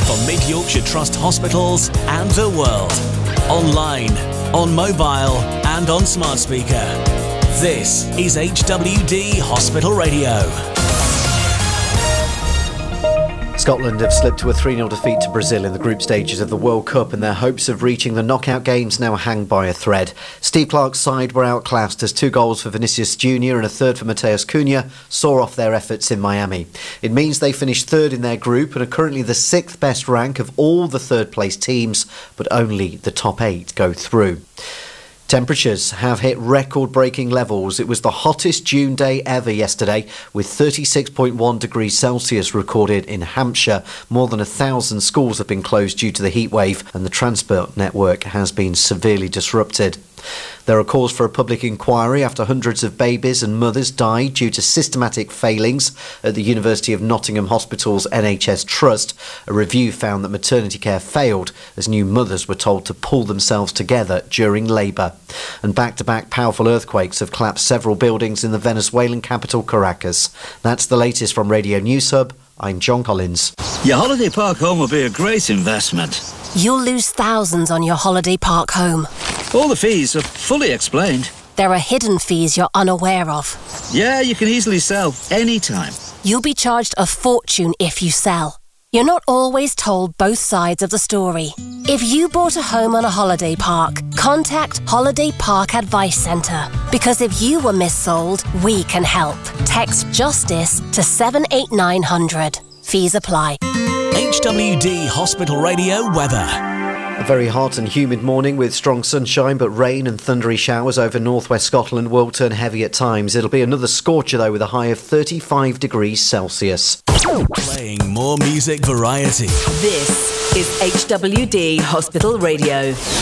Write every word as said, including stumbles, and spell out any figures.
for Mid Yorkshire Trust hospitals and the world. Online, on mobile and on smart speaker. This is H W D Hospital Radio. Scotland have slipped to a three nil defeat to Brazil in the group stages of the World Cup, and their hopes of reaching the knockout games now hang by a thread. Steve Clarke's side were outclassed as two goals for Vinicius Junior and a third for Mateus Cunha saw off their efforts in Miami. It means they finished third in their group and are currently the sixth best rank of all the third place teams, but only the top eight go through. Temperatures have hit record-breaking levels. It was the hottest June day ever yesterday, with thirty-six point one degrees Celsius recorded in Hampshire. More than a thousand schools have been closed due to the heatwave, and the transport network has been severely disrupted. There are calls for a public inquiry after hundreds of babies and mothers died due to systematic failings at the University of Nottingham Hospital's N H S Trust. A review found that maternity care failed as new mothers were told to pull themselves together during labour. And back-to-back powerful earthquakes have collapsed several buildings in the Venezuelan capital, Caracas. That's the latest from Radio News Hub. I'm John Collins. Your holiday park home will be a great investment. You'll lose thousands on your holiday park home. All the fees are fully explained. There are hidden fees you're unaware of. Yeah, you can easily sell anytime. You'll be charged a fortune if you sell. You're not always told both sides of the story. If you bought a home on a holiday park, contact Holiday Park Advice Centre. Because if you were missold, we can help. Text JUSTICE to seven eight nine hundred. Fees apply. H W D Hospital Radio weather. A very hot and humid morning with strong sunshine, but rain and thundery showers over northwest Scotland will turn heavy at times. It'll be another scorcher though, with a high of thirty-five degrees Celsius. Playing more music variety. This is H W D Hospital Radio.